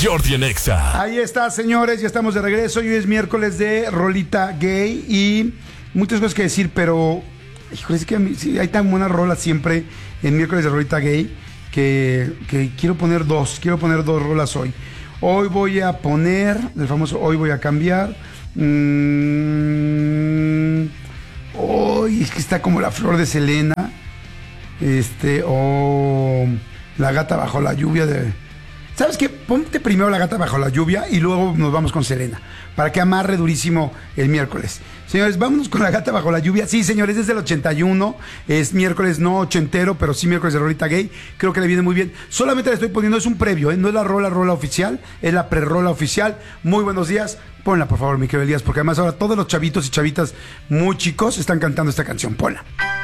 Jordi en Exa. Ahí está, señores, ya estamos de regreso. Hoy es miércoles de Rolita Gay y muchas cosas que decir, pero híjole, es que sí, hay tan buenas rolas siempre en miércoles de Rolita Gay que quiero poner dos rolas hoy. Hoy voy a poner, el famoso Hoy voy a cambiar. Hoy es que está como La Flor de Selena. O La Gata Bajo la Lluvia de... ¿Sabes qué? Ponte primero La Gata Bajo la Lluvia y luego nos vamos con Selena, para que amarre durísimo el miércoles. Señores, vámonos con La Gata Bajo la Lluvia. Sí, señores, es del 81, es miércoles no ochentero, pero sí miércoles de Rolita Gay. Creo que le viene muy bien. Solamente le estoy poniendo, es un previo, no es la rola oficial, es la pre-rola oficial. Muy buenos días. Ponla, por favor, mi querido Elías, porque además ahora todos los chavitos y chavitas muy chicos están cantando esta canción. Ponla.